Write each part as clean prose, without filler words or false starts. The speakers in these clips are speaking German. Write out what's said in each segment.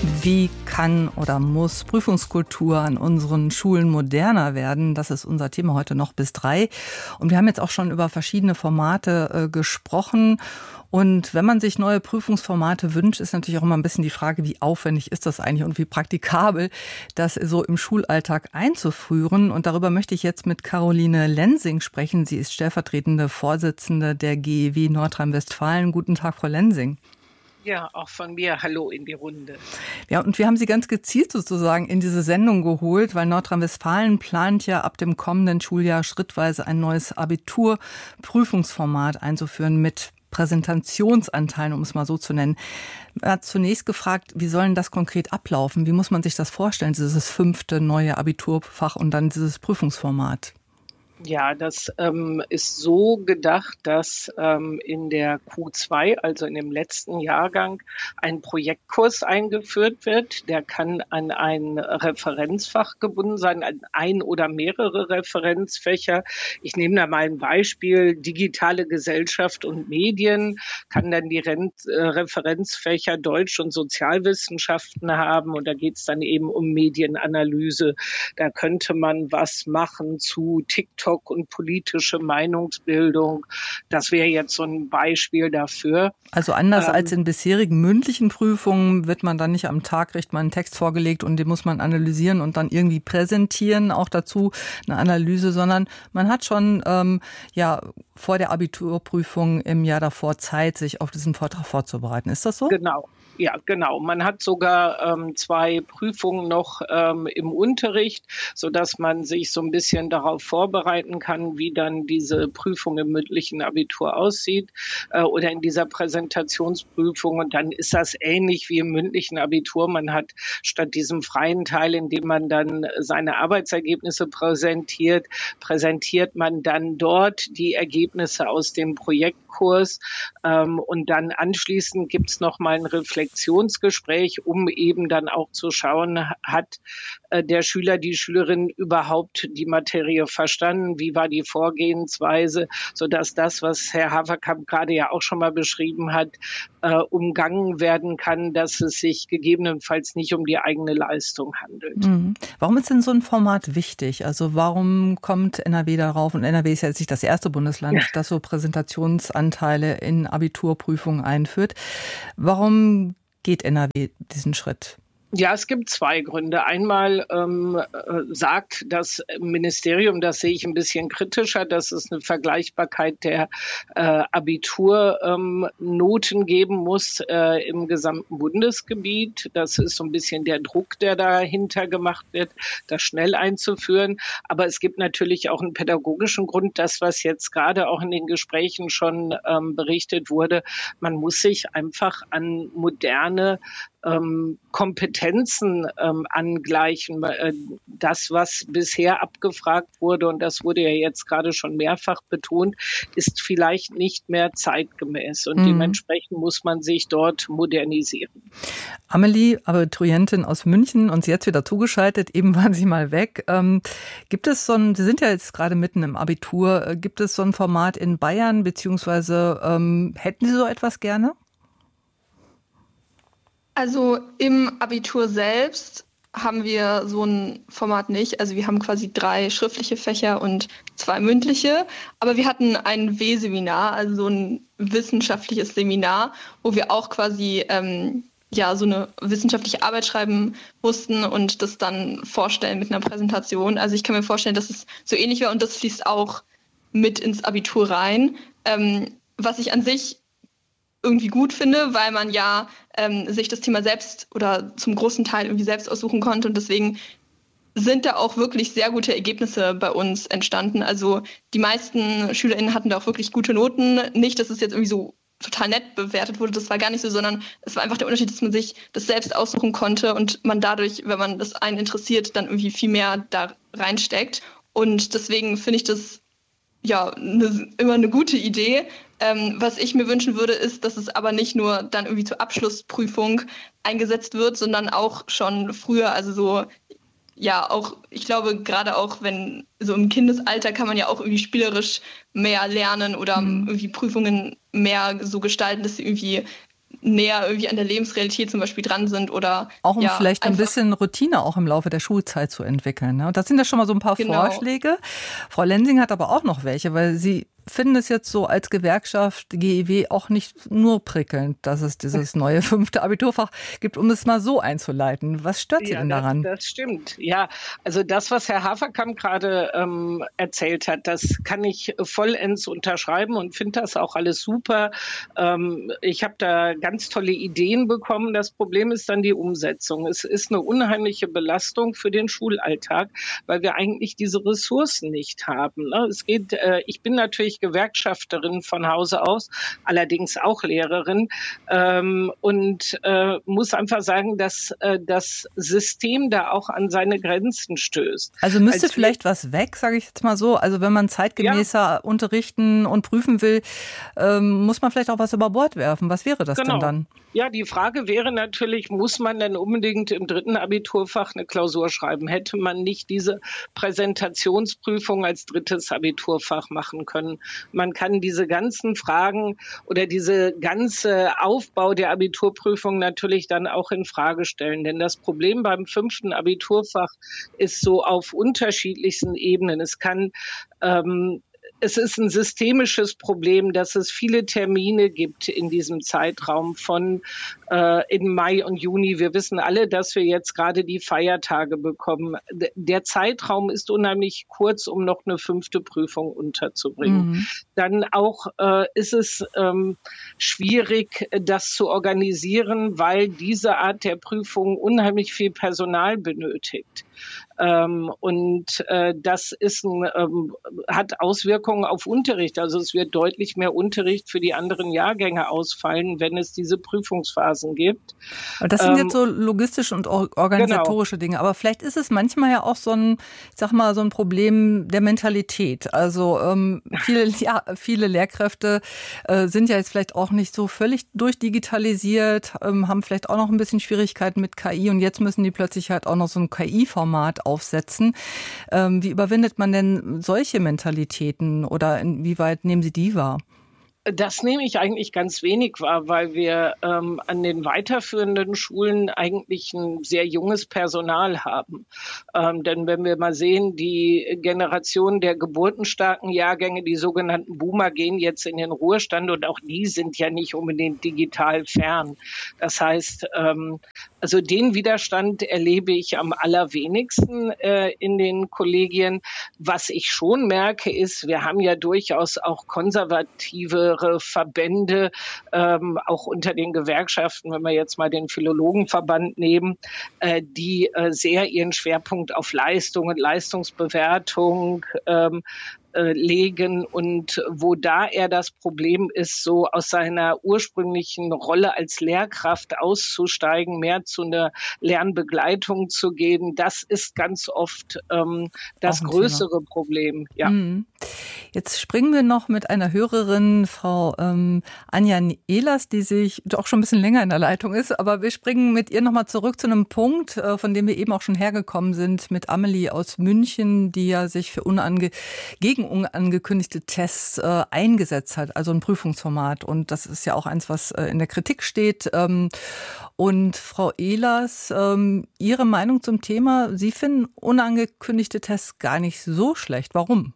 Wie kann oder muss Prüfungskultur an unseren Schulen moderner werden? Das ist unser Thema heute noch bis 3. Und wir haben jetzt auch schon über verschiedene Formate gesprochen. Und wenn man sich neue Prüfungsformate wünscht, ist natürlich auch immer ein bisschen die Frage, wie aufwendig ist das eigentlich und wie praktikabel, das so im Schulalltag einzuführen. Und darüber möchte ich jetzt mit Caroline Lensing sprechen. Sie ist stellvertretende Vorsitzende der GEW Nordrhein-Westfalen. Guten Tag, Frau Lensing. Ja, auch von mir Hallo in die Runde. Ja, und wir haben Sie ganz gezielt sozusagen in diese Sendung geholt, weil Nordrhein-Westfalen plant ja ab dem kommenden Schuljahr schrittweise ein neues Abiturprüfungsformat einzuführen mit Präsentationsanteilen, um es mal so zu nennen. Er hat zunächst gefragt, wie soll denn das konkret ablaufen? Wie muss man sich das vorstellen, dieses 5. neue Abiturfach und dann dieses Prüfungsformat? Ja, das ist so gedacht, dass in der Q2, also in dem letzten Jahrgang, ein Projektkurs eingeführt wird. Der kann an ein Referenzfach gebunden sein, an ein oder mehrere Referenzfächer. Ich nehme da mal ein Beispiel, digitale Gesellschaft und Medien, kann dann die Referenzfächer Deutsch und Sozialwissenschaften haben und da geht es dann eben um Medienanalyse. Da könnte man was machen zu TikTok und politische Meinungsbildung. Das wäre jetzt so ein Beispiel dafür. Also anders als in bisherigen mündlichen Prüfungen wird man dann nicht am Tag, kriegt man einen Text vorgelegt und den muss man analysieren und dann irgendwie präsentieren, auch dazu eine Analyse, sondern man hat schon vor der Abiturprüfung im Jahr davor Zeit, sich auf diesen Vortrag vorzubereiten. Ist das so? Genau. Ja, genau. Man hat sogar 2 Prüfungen noch im Unterricht, sodass man sich so ein bisschen darauf vorbereiten kann, wie dann diese Prüfung im mündlichen Abitur aussieht oder in dieser Präsentationsprüfung. Und dann ist das ähnlich wie im mündlichen Abitur. Man hat statt diesem freien Teil, in dem man dann seine Arbeitsergebnisse präsentiert man dann dort die Ergebnisse aus dem Projektkurs. Und dann anschließend gibt es nochmal ein Reflexionsgespräch, um eben dann auch zu schauen, hat der Schüler, die Schülerin überhaupt die Materie verstanden? Wie war die Vorgehensweise, sodass das, was Herr Haferkamp gerade ja auch schon mal beschrieben hat, umgangen werden kann, dass es sich gegebenenfalls nicht um die eigene Leistung handelt. Mhm. Warum ist denn so ein Format wichtig? Also warum kommt NRW darauf? Und NRW ist ja jetzt nicht das erste Bundesland, das so Präsentationsanteile in Abiturprüfungen einführt. Warum geht NRW diesen Schritt? Ja, es gibt 2 Gründe. Einmal sagt das Ministerium, das sehe ich ein bisschen kritischer, dass es eine Vergleichbarkeit der Abiturnoten geben muss im gesamten Bundesgebiet. Das ist so ein bisschen der Druck, der dahinter gemacht wird, das schnell einzuführen. Aber es gibt natürlich auch einen pädagogischen Grund, das, was jetzt gerade auch in den Gesprächen schon berichtet wurde. Man muss sich einfach an moderne Kompetenzen angleichen. Das, was bisher abgefragt wurde, und das wurde ja jetzt gerade schon mehrfach betont, ist vielleicht nicht mehr zeitgemäß. Und dementsprechend muss man sich dort modernisieren. Amelie, Abiturientin aus München, uns jetzt wieder zugeschaltet, eben waren Sie mal weg. Gibt es Sie sind ja jetzt gerade mitten im Abitur, gibt es so ein Format in Bayern, beziehungsweise hätten Sie so etwas gerne? Also im Abitur selbst haben wir so ein Format nicht. Also wir haben quasi 3 schriftliche Fächer und 2 mündliche. Aber wir hatten ein W-Seminar, also so ein wissenschaftliches Seminar, wo wir auch quasi so eine wissenschaftliche Arbeit schreiben mussten und das dann vorstellen mit einer Präsentation. Also ich kann mir vorstellen, dass es so ähnlich wäre und das fließt auch mit ins Abitur rein. Was ich an sich irgendwie gut finde, weil man ja sich das Thema selbst oder zum großen Teil irgendwie selbst aussuchen konnte und deswegen sind da auch wirklich sehr gute Ergebnisse bei uns entstanden. Also die meisten SchülerInnen hatten da auch wirklich gute Noten. Nicht, dass es jetzt irgendwie so total nett bewertet wurde, das war gar nicht so, sondern es war einfach der Unterschied, dass man sich das selbst aussuchen konnte und man dadurch, wenn man das einen interessiert, dann irgendwie viel mehr da reinsteckt. Und deswegen finde ich das immer eine gute Idee. Was ich mir wünschen würde, ist, dass es aber nicht nur dann irgendwie zur Abschlussprüfung eingesetzt wird, sondern auch schon früher, also so, auch, ich glaube, gerade auch wenn so im Kindesalter kann man ja auch irgendwie spielerisch mehr lernen oder irgendwie Prüfungen mehr so gestalten, dass sie irgendwie näher irgendwie an der Lebensrealität zum Beispiel dran sind oder auch um vielleicht ein bisschen Routine auch im Laufe der Schulzeit zu entwickeln. Ne? Das sind ja schon mal so ein paar Vorschläge. Frau Lensing hat aber auch noch welche, weil Sie finden es jetzt so als Gewerkschaft GEW auch nicht nur prickelnd, dass es dieses neue 5. Abiturfach gibt, um es mal so einzuleiten. Was stört Sie denn daran? Das stimmt. Ja, also das, was Herr Haferkamp gerade erzählt hat, das kann ich vollends unterschreiben und finde das auch alles super. Ich habe da ganz tolle Ideen bekommen. Das Problem ist dann die Umsetzung. Es ist eine unheimliche Belastung für den Schulalltag, weil wir eigentlich diese Ressourcen nicht haben. Ne? Ich bin natürlich Gewerkschafterin von Hause aus, allerdings auch Lehrerin und muss einfach sagen, dass das System da auch an seine Grenzen stößt. Also müsste vielleicht was weg, sage ich jetzt mal so. Also wenn man zeitgemäßer unterrichten und prüfen will, muss man vielleicht auch was über Bord werfen. Was wäre das denn dann? Ja, die Frage wäre natürlich, muss man denn unbedingt im 3. Abiturfach eine Klausur schreiben? Hätte man nicht diese Präsentationsprüfung als 3. Abiturfach machen können? Man kann diese ganzen Fragen oder diese ganze Aufbau der Abiturprüfung natürlich dann auch in Frage stellen. Denn das Problem beim 5. Abiturfach ist so auf unterschiedlichsten Ebenen. Es ist ein systemisches Problem, dass es viele Termine gibt in diesem Zeitraum von in Mai und Juni. Wir wissen alle, dass wir jetzt gerade die Feiertage bekommen. Der Zeitraum ist unheimlich kurz, um noch eine 5. Prüfung unterzubringen. Dann auch ist es schwierig, das zu organisieren, weil diese Art der Prüfung unheimlich viel Personal benötigt. Das hat Auswirkungen auf Unterricht. Also es wird deutlich mehr Unterricht für die anderen Jahrgänge ausfallen, wenn es diese Prüfungsphasen gibt. Und das sind jetzt so logistische und organisatorische Dinge. Aber vielleicht ist es manchmal ja auch so ein Problem der Mentalität. Also viele Lehrkräfte sind ja jetzt vielleicht auch nicht so völlig durchdigitalisiert, haben vielleicht auch noch ein bisschen Schwierigkeiten mit KI und jetzt müssen die plötzlich halt auch noch so ein KI-Format aufsetzen. Wie überwindet man denn solche Mentalitäten oder inwieweit nehmen Sie die wahr? Das nehme ich eigentlich ganz wenig wahr, weil wir an den weiterführenden Schulen eigentlich ein sehr junges Personal haben. Denn wenn wir mal sehen, die Generation der geburtenstarken Jahrgänge, die sogenannten Boomer, gehen jetzt in den Ruhestand und auch die sind ja nicht unbedingt digital fern. Das heißt, also den Widerstand erlebe ich am allerwenigsten in den Kollegien. Was ich schon merke, ist, wir haben ja durchaus auch konservative Verbände, auch unter den Gewerkschaften, wenn wir jetzt mal den Philologenverband nehmen, die sehr ihren Schwerpunkt auf Leistung und Leistungsbewertung legen und wo da eher das Problem ist, so aus seiner ursprünglichen Rolle als Lehrkraft auszusteigen, mehr zu einer Lernbegleitung zu gehen, das ist ganz oft das größere Problem. Ja. Jetzt springen wir noch mit einer Hörerin, Frau Anja Ehlers, die sich doch schon ein bisschen länger in der Leitung ist, aber wir springen mit ihr nochmal zurück zu einem Punkt, von dem wir eben auch schon hergekommen sind, mit Amelie aus München, die ja sich für gegen unangekündigte Tests eingesetzt hat, also ein Prüfungsformat. Und das ist ja auch eins, was in der Kritik steht. Und Frau Ehlers, Ihre Meinung zum Thema, Sie finden unangekündigte Tests gar nicht so schlecht. Warum?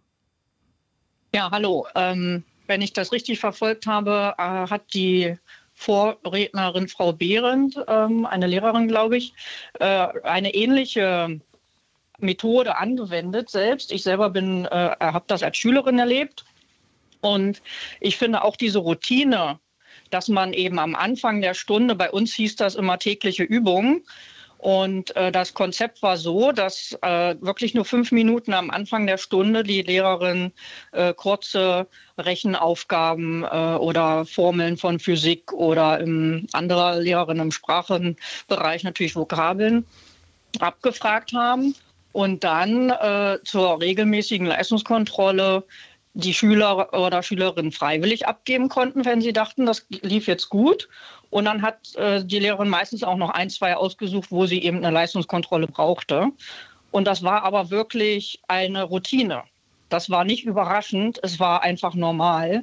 Ja, hallo. Wenn ich das richtig verfolgt habe, hat die Vorrednerin Frau Behrendt, eine Lehrerin, glaube ich, eine ähnliche Methode angewendet selbst. Ich selber habe das als Schülerin erlebt und ich finde auch diese Routine, dass man eben am Anfang der Stunde, bei uns hieß das immer tägliche Übung und das Konzept war so, dass wirklich nur 5 Minuten am Anfang der Stunde die Lehrerin kurze Rechenaufgaben oder Formeln von Physik oder andere Lehrerinnen im Sprachenbereich natürlich Vokabeln abgefragt haben. Und dann zur regelmäßigen Leistungskontrolle die Schüler oder Schülerinnen freiwillig abgeben konnten, wenn sie dachten, das lief jetzt gut. Und dann hat die Lehrerin meistens auch noch 1, 2 ausgesucht, wo sie eben eine Leistungskontrolle brauchte. Und das war aber wirklich eine Routine. Das war nicht überraschend, es war einfach normal.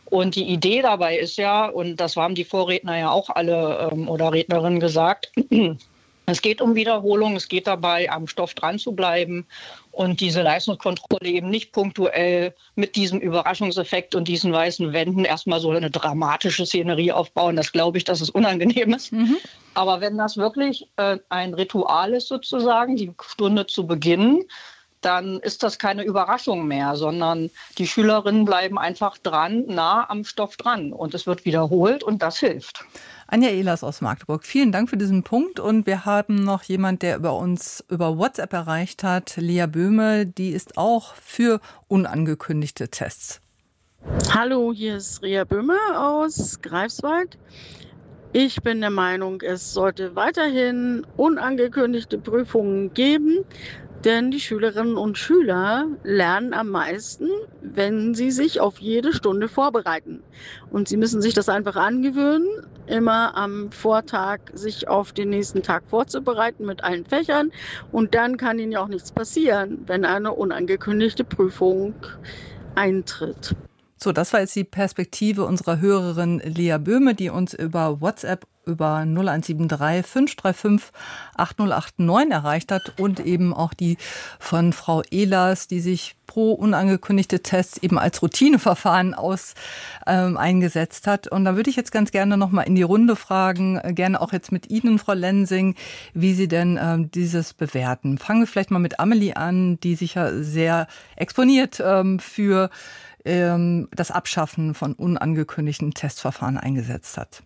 Und die Idee dabei ist ja, und das haben die Vorredner ja auch alle oder Rednerinnen gesagt, es geht um Wiederholung, es geht dabei, am Stoff dran zu bleiben und diese Leistungskontrolle eben nicht punktuell mit diesem Überraschungseffekt und diesen weißen Wänden erstmal so eine dramatische Szenerie aufbauen. Das glaube ich, dass es unangenehm ist. Aber wenn das wirklich ein Ritual ist sozusagen, die Stunde zu beginnen, dann ist das keine Überraschung mehr, sondern die Schülerinnen bleiben einfach dran, nah am Stoff dran. Und es wird wiederholt und das hilft. Anja Ehlers aus Magdeburg, vielen Dank für diesen Punkt. Und wir haben noch jemand, der uns über WhatsApp erreicht hat, Lea Böhme, die ist auch für unangekündigte Tests. Hallo, hier ist Rea Böhme aus Greifswald. Ich bin der Meinung, es sollte weiterhin unangekündigte Prüfungen geben, denn die Schülerinnen und Schüler lernen am meisten, wenn sie sich auf jede Stunde vorbereiten. Und sie müssen sich das einfach angewöhnen, immer am Vortag sich auf den nächsten Tag vorzubereiten mit allen Fächern. Und dann kann ihnen ja auch nichts passieren, wenn eine unangekündigte Prüfung eintritt. So, das war jetzt die Perspektive unserer Hörerin Lea Böhme, die uns über WhatsApp über 0173 535 8089 erreicht hat und eben auch die von Frau Ehlers, die sich pro unangekündigte Tests eben als Routineverfahren eingesetzt hat. Und da würde ich jetzt ganz gerne noch mal in die Runde fragen, gerne auch jetzt mit Ihnen, Frau Lensing, wie Sie denn dieses bewerten. Fangen wir vielleicht mal mit Amelie an, die sich ja sehr exponiert für das Abschaffen von unangekündigten Testverfahren eingesetzt hat.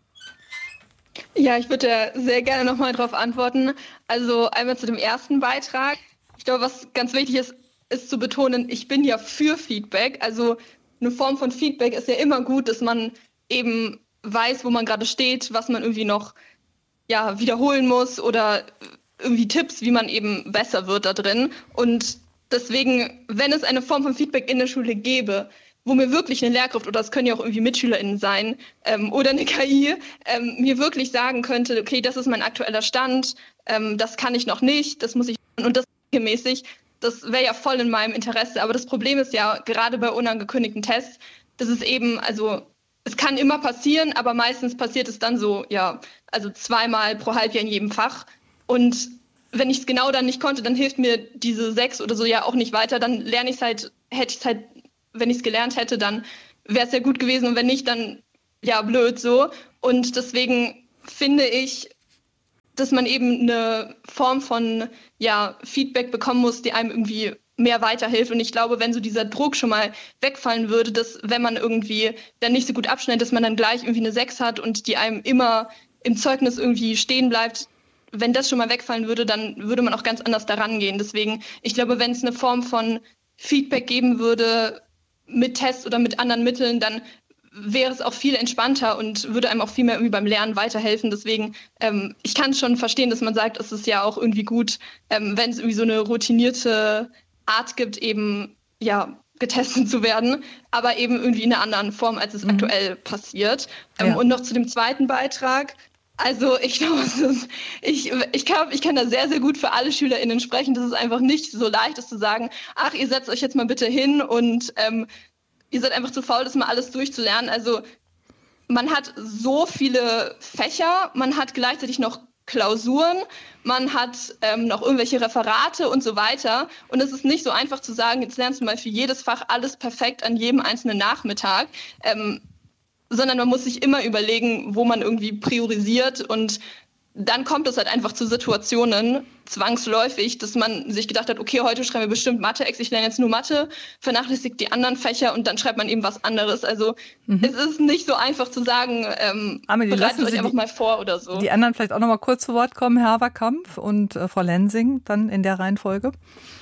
Ja, ich würde da sehr gerne nochmal drauf antworten. Also einmal zu dem ersten Beitrag. Ich glaube, was ganz wichtig ist, ist zu betonen, ich bin ja für Feedback. Also eine Form von Feedback ist ja immer gut, dass man eben weiß, wo man gerade steht, was man irgendwie noch wiederholen muss oder irgendwie Tipps, wie man eben besser wird da drin. Und deswegen, wenn es eine Form von Feedback in der Schule gäbe, wo mir wirklich eine Lehrkraft, oder es können ja auch irgendwie MitschülerInnen sein, oder eine KI, mir wirklich sagen könnte, okay, das ist mein aktueller Stand, das kann ich noch nicht, das muss ich, und das mäßig, das wäre ja voll in meinem Interesse. Aber das Problem ist ja, gerade bei unangekündigten Tests, das ist eben, also es kann immer passieren, aber meistens passiert es dann so, also 2-mal pro Halbjahr in jedem Fach. Und wenn ich es genau dann nicht konnte, dann hilft mir diese 6 oder so ja auch nicht weiter. Dann lerne ich es halt, hätte ich es halt, wenn ich es gelernt hätte, dann wäre es ja gut gewesen. Und wenn nicht, dann blöd so. Und deswegen finde ich, dass man eben eine Form von Feedback bekommen muss, die einem irgendwie mehr weiterhilft. Und ich glaube, wenn so dieser Druck schon mal wegfallen würde, dass wenn man irgendwie dann nicht so gut abschneidet, dass man dann gleich irgendwie eine 6 hat und die einem immer im Zeugnis irgendwie stehen bleibt. Wenn das schon mal wegfallen würde, dann würde man auch ganz anders daran gehen. Deswegen, ich glaube, wenn es eine Form von Feedback geben würde mit Tests oder mit anderen Mitteln, dann wäre es auch viel entspannter und würde einem auch viel mehr irgendwie beim Lernen weiterhelfen. Deswegen, ich kann schon verstehen, dass man sagt, es ist ja auch irgendwie gut, wenn es irgendwie so eine routinierte Art gibt, eben getestet zu werden, aber eben irgendwie in einer anderen Form, als es aktuell passiert. Und noch zu dem zweiten Beitrag. Also ich glaube, ich kann da sehr, sehr gut für alle SchülerInnen sprechen. Das ist einfach nicht so leicht, das zu sagen, ach, ihr setzt euch jetzt mal bitte hin und ihr seid einfach zu faul, das mal alles durchzulernen. Also man hat so viele Fächer, man hat gleichzeitig noch Klausuren, man hat noch irgendwelche Referate und so weiter. Und es ist nicht so einfach zu sagen, jetzt lernst du mal für jedes Fach alles perfekt an jedem einzelnen Nachmittag. Sondern man muss sich immer überlegen, wo man irgendwie priorisiert, und dann kommt es halt einfach zu Situationen, zwangsläufig, dass man sich gedacht hat, okay, heute schreiben wir bestimmt Mathe-Ex, ich lerne jetzt nur Mathe, vernachlässigt die anderen Fächer und dann schreibt man eben was anderes. Also es ist nicht so einfach zu sagen, bereitet euch einfach mal vor oder so. Die anderen vielleicht auch noch mal kurz zu Wort kommen, Herr Haverkamp und Frau Lensing, dann in der Reihenfolge.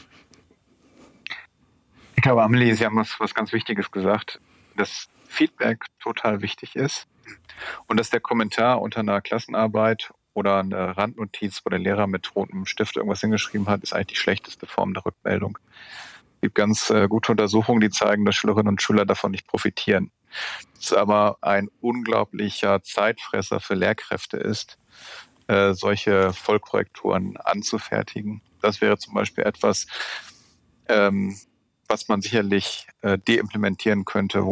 Ich glaube, Amelie, Sie haben was ganz Wichtiges gesagt, dass Feedback total wichtig ist und dass der Kommentar unter einer Klassenarbeit oder eine Randnotiz, wo der Lehrer mit rotem Stift irgendwas hingeschrieben hat, ist eigentlich die schlechteste Form der Rückmeldung. Es gibt ganz gute Untersuchungen, die zeigen, dass Schülerinnen und Schüler davon nicht profitieren. Es aber ein unglaublicher Zeitfresser für Lehrkräfte ist, solche Vollkorrekturen anzufertigen. Das wäre zum Beispiel etwas, was man sicherlich deimplementieren könnte, wo man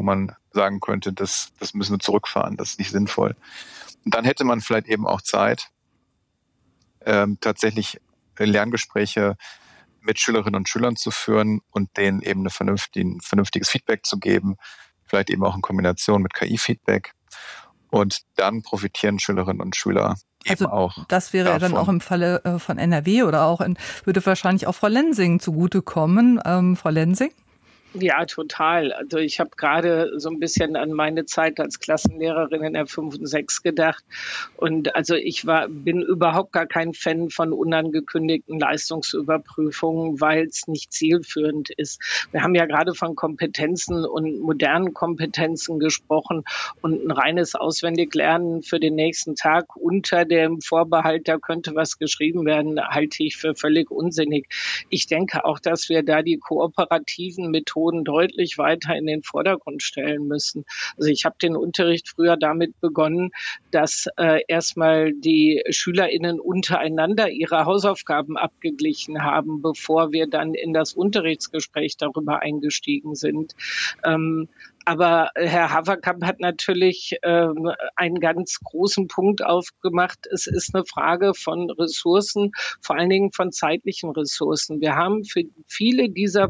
sagen könnte, das müssen wir zurückfahren, das ist nicht sinnvoll. Und dann hätte man vielleicht eben auch Zeit, tatsächlich Lerngespräche mit Schülerinnen und Schülern zu führen und denen eben ein vernünftiges Feedback zu geben, vielleicht eben auch in Kombination mit KI-Feedback. Und dann profitieren Schülerinnen und Schüler eben auch. Das wäre ja dann auch im Falle von NRW oder würde wahrscheinlich auch Frau Lensing zugutekommen. Frau Lensing? Ja, total. Also ich habe gerade so ein bisschen an meine Zeit als Klassenlehrerin in der 5. und 6 gedacht. Und also bin überhaupt gar kein Fan von unangekündigten Leistungsüberprüfungen, weil es nicht zielführend ist. Wir haben ja gerade von Kompetenzen und modernen Kompetenzen gesprochen und ein reines Auswendiglernen für den nächsten Tag unter dem Vorbehalt, da könnte was geschrieben werden, halte ich für völlig unsinnig. Ich denke auch, dass wir da die kooperativen Methoden deutlich weiter in den Vordergrund stellen müssen. Also ich habe den Unterricht früher damit begonnen, dass erstmal die SchülerInnen untereinander ihre Hausaufgaben abgeglichen haben, bevor wir dann in das Unterrichtsgespräch darüber eingestiegen sind. Aber Herr Haverkamp hat natürlich einen ganz großen Punkt aufgemacht. Es ist eine Frage von Ressourcen, vor allen Dingen von zeitlichen Ressourcen. Wir haben für viele dieser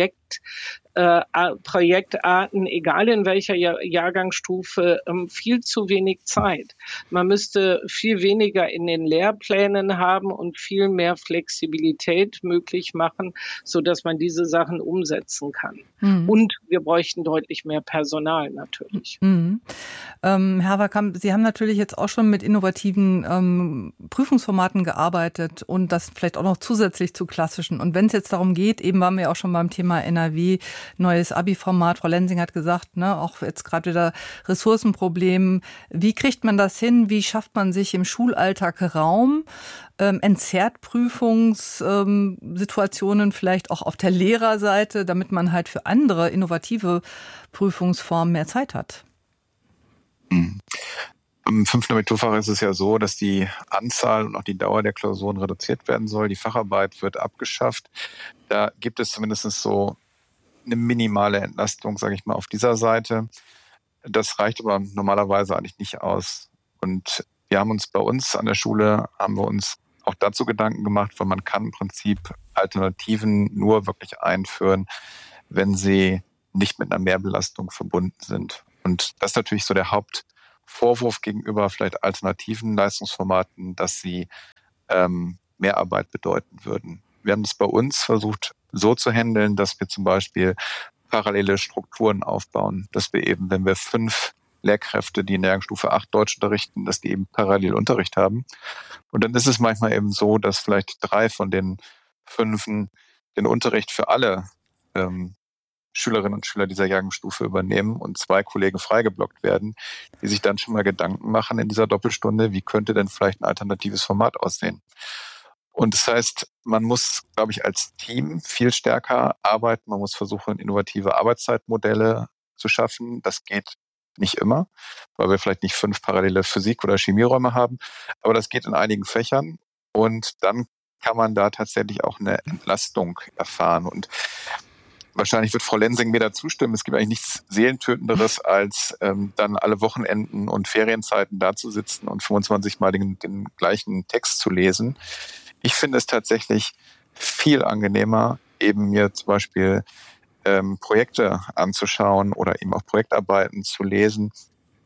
Projektarten, egal in welcher Jahrgangsstufe, viel zu wenig Zeit. Man müsste viel weniger in den Lehrplänen haben und viel mehr Flexibilität möglich machen, so dass man diese Sachen umsetzen kann. Mhm. Und wir bräuchten deutlich mehr Personal natürlich. Mhm. Herr Haverkamp, Sie haben natürlich jetzt auch schon mit innovativen Prüfungsformaten gearbeitet und das vielleicht auch noch zusätzlich zu klassischen. Und wenn es jetzt darum geht, eben waren wir auch schon beim Thema NRW, neues Abi-Format. Frau Lensing hat gesagt, auch jetzt gerade wieder Ressourcenproblem. Wie kriegt man das hin? Wie schafft man sich im Schulalltag Raum? Entzerrt Prüfungssituationen vielleicht auch auf der Lehrerseite, damit man halt für andere innovative Prüfungsformen mehr Zeit hat? Im 5. Abiturfach ist es ja so, dass die Anzahl und auch die Dauer der Klausuren reduziert werden soll. Die Facharbeit wird abgeschafft. Da gibt es zumindest so eine minimale Entlastung, sage ich mal, auf dieser Seite. Das reicht aber normalerweise eigentlich nicht aus. Und wir haben uns bei uns an der Schule, auch dazu Gedanken gemacht, weil man kann im Prinzip Alternativen nur wirklich einführen, wenn sie nicht mit einer Mehrbelastung verbunden sind. Und das ist natürlich so der Hauptvorwurf gegenüber vielleicht alternativen Leistungsformaten, dass sie Mehrarbeit bedeuten würden. Wir haben es bei uns versucht, so zu handeln, dass wir zum Beispiel parallele Strukturen aufbauen, dass wir eben, wenn wir 5 Lehrkräfte, die in der Jahrgangsstufe 8 Deutsch unterrichten, dass die eben parallel Unterricht haben. Und dann ist es manchmal eben so, dass vielleicht 3 von den 5 den Unterricht für alle Schülerinnen und Schüler dieser Jahrgangsstufe übernehmen und 2 Kollegen freigeblockt werden, die sich dann schon mal Gedanken machen in dieser Doppelstunde, wie könnte denn vielleicht ein alternatives Format aussehen. Und das heißt, man muss, glaube ich, als Team viel stärker arbeiten. Man muss versuchen, innovative Arbeitszeitmodelle zu schaffen. Das geht nicht immer, weil wir vielleicht nicht 5 parallele Physik- oder Chemieräume haben. Aber das geht in einigen Fächern. Und dann kann man da tatsächlich auch eine Entlastung erfahren. Und wahrscheinlich wird Frau Lensing mir da zustimmen. Es gibt eigentlich nichts Seelentötenderes, als dann alle Wochenenden und Ferienzeiten da zu sitzen und 25 Mal den gleichen Text zu lesen. Ich finde es tatsächlich viel angenehmer, eben mir zum Beispiel Projekte anzuschauen oder eben auch Projektarbeiten zu lesen,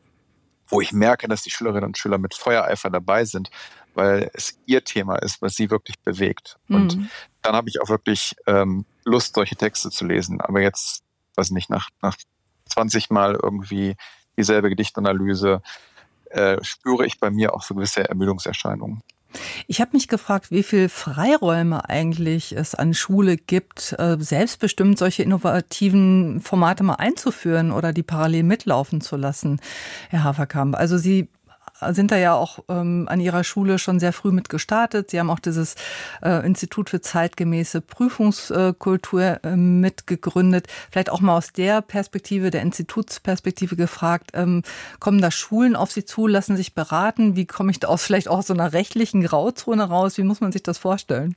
wo ich merke, dass die Schülerinnen und Schüler mit Feuereifer dabei sind, weil es ihr Thema ist, was sie wirklich bewegt. Und dann habe ich auch wirklich Lust, solche Texte zu lesen. Aber jetzt, weiß nicht, nach 20 Mal irgendwie dieselbe Gedichtanalyse spüre ich bei mir auch so gewisse Ermüdungserscheinungen. Ich habe mich gefragt, wie viel Freiräume eigentlich es an Schule gibt, selbstbestimmt solche innovativen Formate mal einzuführen oder die parallel mitlaufen zu lassen, Herr Haverkamp. Also Sie sind da ja auch an Ihrer Schule schon sehr früh mit gestartet. Sie haben auch dieses Institut für zeitgemäße Prüfungskultur mitgegründet. Vielleicht auch mal aus der Perspektive, der Institutsperspektive gefragt, kommen da Schulen auf Sie zu, lassen sich beraten? Wie komme ich da vielleicht auch aus so einer rechtlichen Grauzone raus? Wie muss man sich das vorstellen?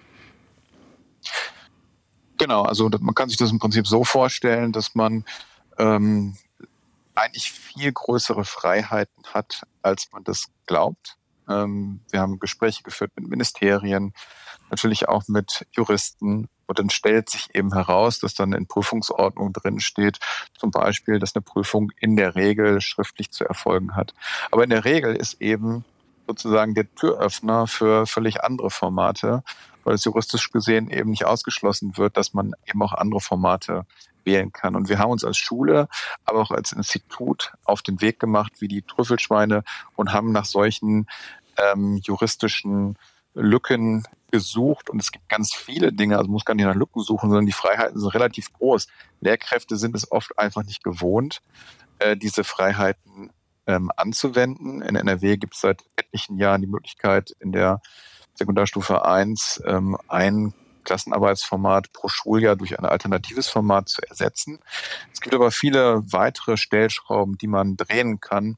Genau, also man kann sich das im Prinzip so vorstellen, dass man eigentlich viel größere Freiheiten hat, als man das glaubt. Wir haben Gespräche geführt mit Ministerien, natürlich auch mit Juristen. Und dann stellt sich eben heraus, dass dann in Prüfungsordnung drin steht, zum Beispiel, dass eine Prüfung in der Regel schriftlich zu erfolgen hat. Aber in der Regel ist eben sozusagen der Türöffner für völlig andere Formate, weil es juristisch gesehen eben nicht ausgeschlossen wird, dass man eben auch andere Formate wählen kann. Und wir haben uns als Schule, aber auch als Institut auf den Weg gemacht wie die Trüffelschweine und haben nach solchen juristischen Lücken gesucht. Und es gibt ganz viele Dinge, also man muss gar nicht nach Lücken suchen, sondern die Freiheiten sind relativ groß. Lehrkräfte sind es oft einfach nicht gewohnt, diese Freiheiten anzuwenden. In NRW gibt es seit etlichen Jahren die Möglichkeit, in der Sekundarstufe 1 ein Klassenarbeitsformat pro Schuljahr durch ein alternatives Format zu ersetzen. Es gibt aber viele weitere Stellschrauben, die man drehen kann.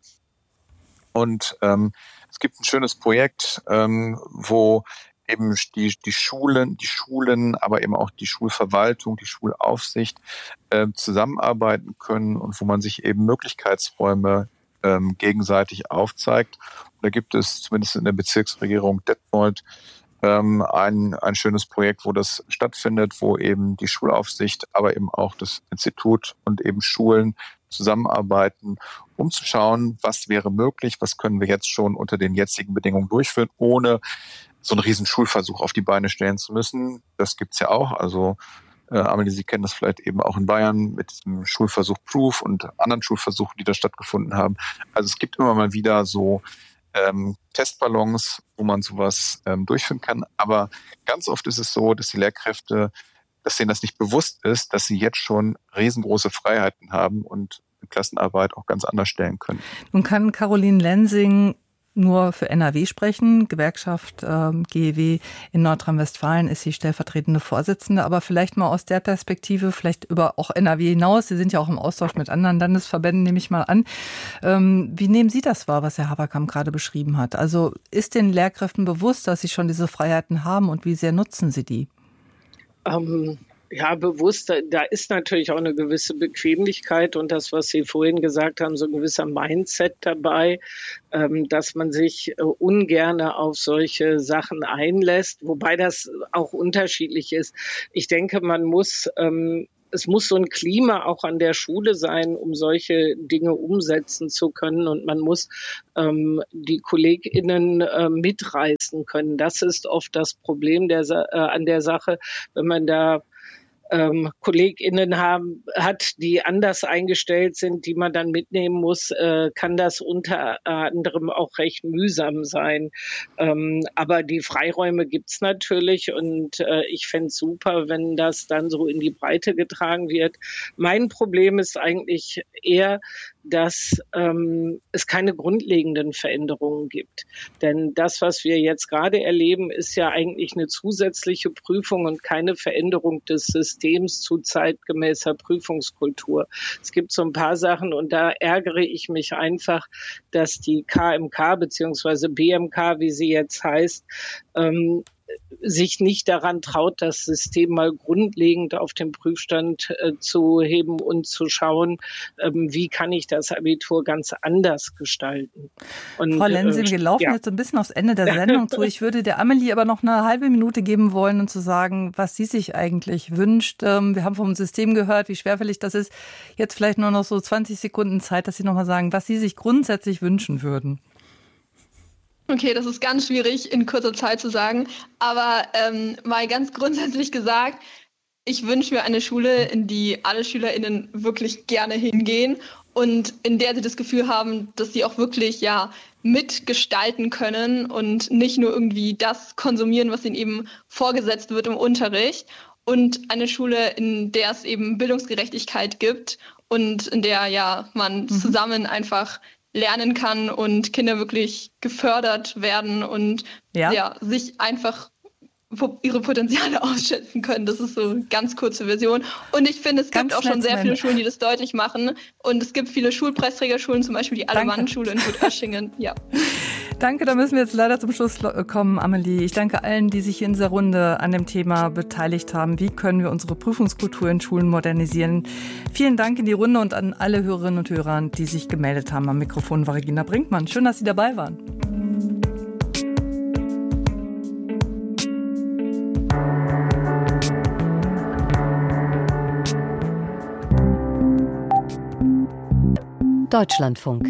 Und es gibt ein schönes Projekt, wo eben die Schulen, aber eben auch die Schulverwaltung, die Schulaufsicht zusammenarbeiten können und wo man sich eben Möglichkeitsräume gegenseitig aufzeigt. Und da gibt es zumindest in der Bezirksregierung Detmold ein schönes Projekt, wo das stattfindet, wo eben die Schulaufsicht, aber eben auch das Institut und eben Schulen zusammenarbeiten, um zu schauen, was wäre möglich, was können wir jetzt schon unter den jetzigen Bedingungen durchführen, ohne so einen riesen Schulversuch auf die Beine stellen zu müssen. Das gibt's ja auch. Also Amelie, Sie kennen das vielleicht eben auch in Bayern mit dem Schulversuch Proof und anderen Schulversuchen, die da stattgefunden haben. Also es gibt immer mal wieder so Testballons, wo man sowas durchführen kann. Aber ganz oft ist es so, dass die Lehrkräfte, dass denen das nicht bewusst ist, dass sie jetzt schon riesengroße Freiheiten haben und eine Klassenarbeit auch ganz anders stellen können. Nun kann Caroline Lensing nur für NRW sprechen. Gewerkschaft GEW in Nordrhein-Westfalen ist sie stellvertretende Vorsitzende. Aber vielleicht mal aus der Perspektive, vielleicht über auch NRW hinaus. Sie sind ja auch im Austausch mit anderen Landesverbänden, nehme ich mal an. Wie nehmen Sie das wahr, was Herr Haberkamp gerade beschrieben hat? Also ist den Lehrkräften bewusst, dass sie schon diese Freiheiten haben und wie sehr nutzen sie die? Ja, bewusst, da ist natürlich auch eine gewisse Bequemlichkeit und das, was Sie vorhin gesagt haben, so ein gewisser Mindset dabei, dass man sich ungerne auf solche Sachen einlässt, wobei das auch unterschiedlich ist. Ich denke, es muss so ein Klima auch an der Schule sein, um solche Dinge umsetzen zu können. Und man muss die KollegInnen mitreißen können. Das ist oft das Problem an der Sache, wenn man da KollegInnen hat, die anders eingestellt sind, die man dann mitnehmen muss, kann das unter anderem auch recht mühsam sein. Aber die Freiräume gibt's natürlich und ich fände es super, wenn das dann so in die Breite getragen wird. Mein Problem ist eigentlich eher, dass es keine grundlegenden Veränderungen gibt. Denn das, was wir jetzt gerade erleben, ist ja eigentlich eine zusätzliche Prüfung und keine Veränderung des Systems zu zeitgemäßer Prüfungskultur. Es gibt so ein paar Sachen und da ärgere ich mich einfach, dass die KMK bzw. BMK, wie sie jetzt heißt, sich nicht daran traut, das System mal grundlegend auf den Prüfstand zu heben und zu schauen, wie kann ich das Abitur ganz anders gestalten. Und, Frau Lensing, wir laufen jetzt so ein bisschen aufs Ende der Sendung zu. Ich würde der Amelie aber noch eine halbe Minute geben wollen, um zu sagen, was sie sich eigentlich wünscht. Wir haben vom System gehört, wie schwerfällig das ist. Jetzt vielleicht nur noch so 20 Sekunden Zeit, dass Sie noch mal sagen, was Sie sich grundsätzlich wünschen würden. Okay, das ist ganz schwierig in kurzer Zeit zu sagen, aber mal ganz grundsätzlich gesagt, ich wünsche mir eine Schule, in die alle SchülerInnen wirklich gerne hingehen und in der sie das Gefühl haben, dass sie auch wirklich mitgestalten können und nicht nur irgendwie das konsumieren, was ihnen eben vorgesetzt wird im Unterricht. Und eine Schule, in der es eben Bildungsgerechtigkeit gibt und in der man zusammen einfach lernen kann und Kinder wirklich gefördert werden und sich einfach ihre Potenziale ausschätzen können. Das ist so eine ganz kurze Version. Und ich finde, es gibt auch schon sehr viele Schulen, die das deutlich machen. Und es gibt viele Schulpreisträgerschulen, zum Beispiel die Alle-Mann-Schule in Gut-Oeschingen. Ja. Danke, da müssen wir jetzt leider zum Schluss kommen, Amelie. Ich danke allen, die sich in dieser Runde an dem Thema beteiligt haben. Wie können wir unsere Prüfungskultur in Schulen modernisieren? Vielen Dank in die Runde und an alle Hörerinnen und Hörer, die sich gemeldet haben. Am Mikrofon war Regina Brinkmann. Schön, dass Sie dabei waren. Deutschlandfunk.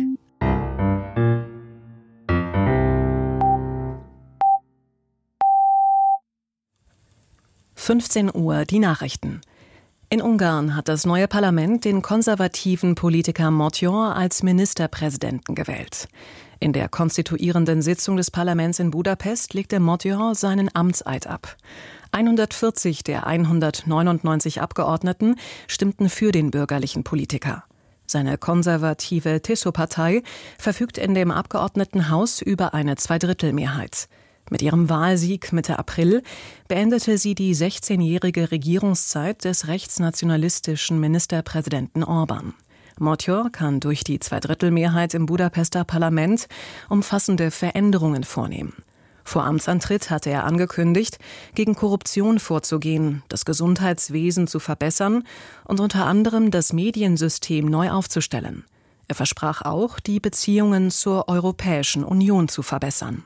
Uhr die Nachrichten. In Ungarn hat das neue Parlament den konservativen Politiker Motyor als Ministerpräsidenten gewählt. In der konstituierenden Sitzung des Parlaments in Budapest legte Motyor seinen Amtseid ab. 140 der 199 Abgeordneten stimmten für den bürgerlichen Politiker. Seine konservative Tiso-Partei verfügt in dem Abgeordnetenhaus über eine Zweidrittelmehrheit. Mit ihrem Wahlsieg Mitte April beendete sie die 16-jährige Regierungszeit des rechtsnationalistischen Ministerpräsidenten Orbán. Motyor kann durch die Zweidrittelmehrheit im Budapester Parlament umfassende Veränderungen vornehmen. Vor Amtsantritt hatte er angekündigt, gegen Korruption vorzugehen, das Gesundheitswesen zu verbessern und unter anderem das Mediensystem neu aufzustellen. Er versprach auch, die Beziehungen zur Europäischen Union zu verbessern.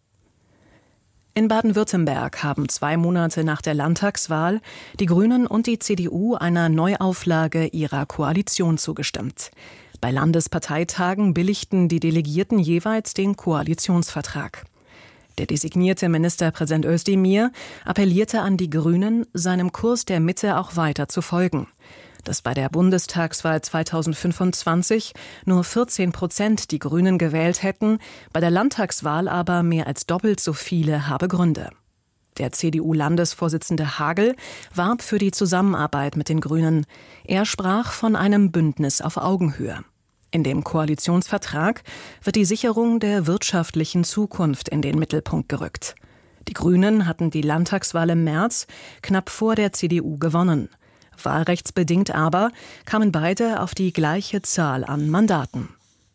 In Baden-Württemberg haben 2 Monate nach der Landtagswahl die Grünen und die CDU einer Neuauflage ihrer Koalition zugestimmt. Bei Landesparteitagen billigten die Delegierten jeweils den Koalitionsvertrag. Der designierte Ministerpräsident Özdemir appellierte an die Grünen, seinem Kurs der Mitte auch weiter zu folgen. Dass bei der Bundestagswahl 2025 nur 14% die Grünen gewählt hätten, bei der Landtagswahl aber mehr als doppelt so viele, habe Gründe. Der CDU-Landesvorsitzende Hagel warb für die Zusammenarbeit mit den Grünen. Er sprach von einem Bündnis auf Augenhöhe. In dem Koalitionsvertrag wird die Sicherung der wirtschaftlichen Zukunft in den Mittelpunkt gerückt. Die Grünen hatten die Landtagswahl im März knapp vor der CDU gewonnen. Wahlrechtsbedingt aber kamen beide auf die gleiche Zahl an Mandaten.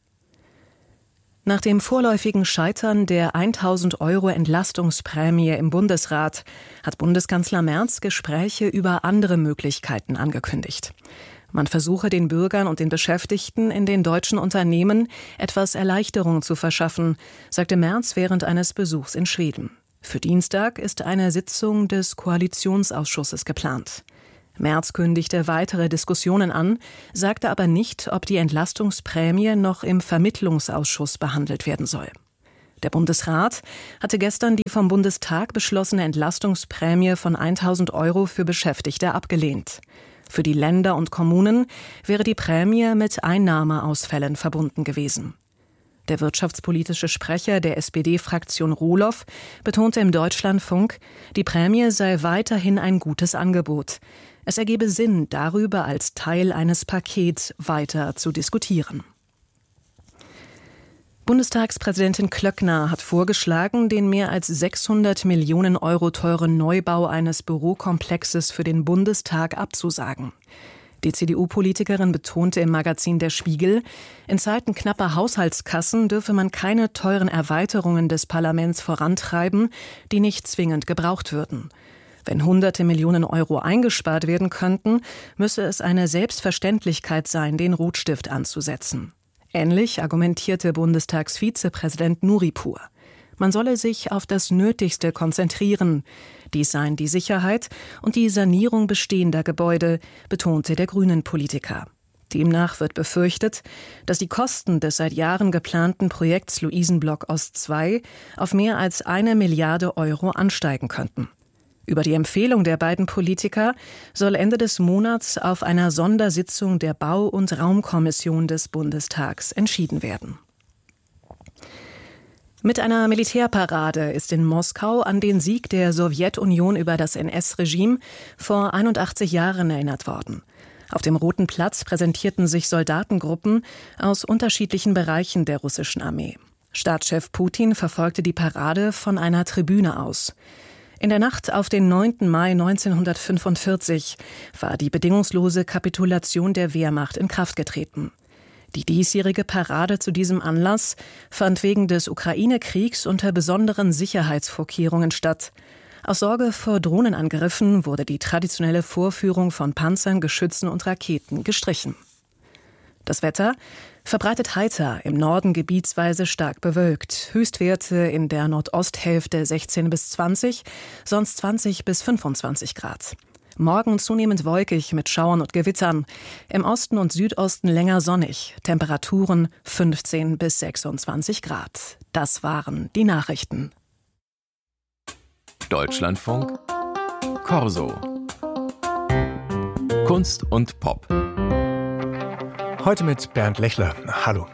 Nach dem vorläufigen Scheitern der 1.000 € Entlastungsprämie im Bundesrat hat Bundeskanzler Merz Gespräche über andere Möglichkeiten angekündigt. Man versuche den Bürgern und den Beschäftigten in den deutschen Unternehmen etwas Erleichterung zu verschaffen, sagte Merz während eines Besuchs in Schweden. Für Dienstag ist eine Sitzung des Koalitionsausschusses geplant. Merz kündigte weitere Diskussionen an, sagte aber nicht, ob die Entlastungsprämie noch im Vermittlungsausschuss behandelt werden soll. Der Bundesrat hatte gestern die vom Bundestag beschlossene Entlastungsprämie von 1.000 € für Beschäftigte abgelehnt. Für die Länder und Kommunen wäre die Prämie mit Einnahmeausfällen verbunden gewesen. Der wirtschaftspolitische Sprecher der SPD-Fraktion Rohloff betonte im Deutschlandfunk, die Prämie sei weiterhin ein gutes Angebot. Es ergebe Sinn, darüber als Teil eines Pakets weiter zu diskutieren. Bundestagspräsidentin Klöckner hat vorgeschlagen, den mehr als 600 Millionen € teuren Neubau eines Bürokomplexes für den Bundestag abzusagen. Die CDU-Politikerin betonte im Magazin Der Spiegel, in Zeiten knapper Haushaltskassen dürfe man keine teuren Erweiterungen des Parlaments vorantreiben, die nicht zwingend gebraucht würden. Wenn hunderte Millionen € eingespart werden könnten, müsse es eine Selbstverständlichkeit sein, den Rotstift anzusetzen. Ähnlich argumentierte Bundestagsvizepräsident Nuripur. Man solle sich auf das Nötigste konzentrieren. Dies seien die Sicherheit und die Sanierung bestehender Gebäude, betonte der Grünen-Politiker. Demnach wird befürchtet, dass die Kosten des seit Jahren geplanten Projekts Luisenblock Ost II auf mehr als 1 Milliarde € ansteigen könnten. Über die Empfehlung der beiden Politiker soll Ende des Monats auf einer Sondersitzung der Bau- und Raumkommission des Bundestags entschieden werden. Mit einer Militärparade ist in Moskau an den Sieg der Sowjetunion über das NS-Regime vor 81 Jahren erinnert worden. Auf dem Roten Platz präsentierten sich Soldatengruppen aus unterschiedlichen Bereichen der russischen Armee. Staatschef Putin verfolgte die Parade von einer Tribüne aus. In der Nacht auf den 9. Mai 1945 war die bedingungslose Kapitulation der Wehrmacht in Kraft getreten. Die diesjährige Parade zu diesem Anlass fand wegen des Ukraine-Kriegs unter besonderen Sicherheitsvorkehrungen statt. Aus Sorge vor Drohnenangriffen wurde die traditionelle Vorführung von Panzern, Geschützen und Raketen gestrichen. Das Wetter verbreitet heiter, im Norden gebietsweise stark bewölkt. Höchstwerte in der Nordosthälfte 16 bis 20, sonst 20 bis 25 Grad. Morgen zunehmend wolkig mit Schauern und Gewittern. Im Osten und Südosten länger sonnig. Temperaturen 15 bis 26 Grad. Das waren die Nachrichten. Deutschlandfunk Corso. Kunst und Pop. Heute mit Bernd Lechler. Hallo.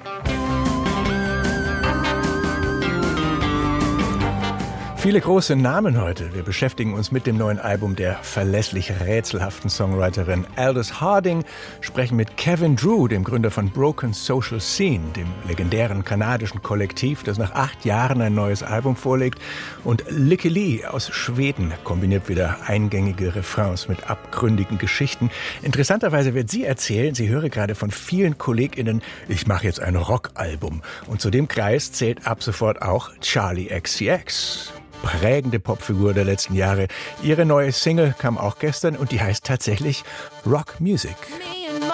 Viele große Namen heute. Wir beschäftigen uns mit dem neuen Album der verlässlich rätselhaften Songwriterin Aldous Harding, sprechen mit Kevin Drew, dem Gründer von Broken Social Scene, dem legendären kanadischen Kollektiv, das nach 8 Jahren ein neues Album vorlegt. Und Lykke Li aus Schweden kombiniert wieder eingängige Refrains mit abgründigen Geschichten. Interessanterweise wird sie erzählen, sie höre gerade von vielen KollegInnen, ich mache jetzt ein Rockalbum. Und zu dem Kreis zählt ab sofort auch Charli XCX. Prägende Popfigur der letzten Jahre. Ihre neue Single kam auch gestern und die heißt tatsächlich Rock Music.